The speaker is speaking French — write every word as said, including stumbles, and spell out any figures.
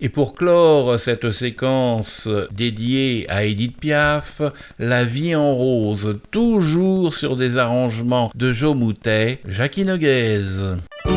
Et pour clore cette séquence dédiée à Édith Piaf, La vie en rose, toujours sur des arrangements de Joe Moutet, Jackie Noguez.